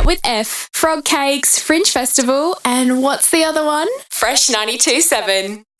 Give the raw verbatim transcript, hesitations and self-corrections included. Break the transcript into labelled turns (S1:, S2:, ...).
S1: with F, Frog Cakes, Fringe Festival, and what's the other one?
S2: Fresh ninety-two point seven.